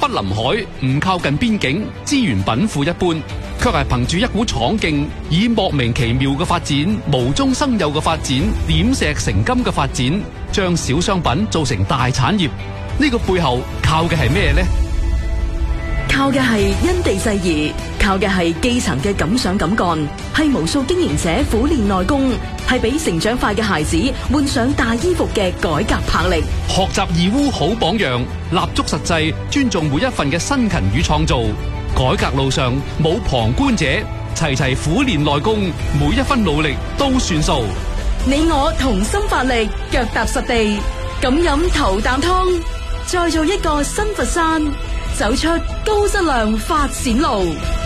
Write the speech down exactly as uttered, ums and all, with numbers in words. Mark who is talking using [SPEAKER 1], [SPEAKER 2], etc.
[SPEAKER 1] 不臨海，唔靠近邊境，資源稟賦一般，卻係憑住一股闖勁，以莫名其妙嘅發展、無中生有嘅發展、點石成金嘅發展，將小商品做成大產業。呢個背後靠嘅係咩呢？
[SPEAKER 2] 靠嘅係因地制宜，靠嘅係基層嘅敢想敢幹，係無數經營者苦練內功，係俾成長快嘅孩子換上大衣服嘅改革魄力。
[SPEAKER 1] 學習義烏好榜樣，立足實際，尊重每一份嘅辛勤與創造。改革路上冇旁觀者，齊齊苦練內功，每一分努力都算數。
[SPEAKER 2] 你我同心發力，腳踏實地，敢飲頭啖湯，再做一個新佛山，走出高質量發展路。